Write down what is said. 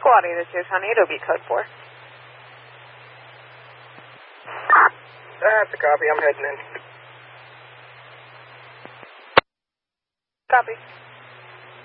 Squatty, this is Tornado Beat Code 4. That's a copy. I'm heading in. Copy.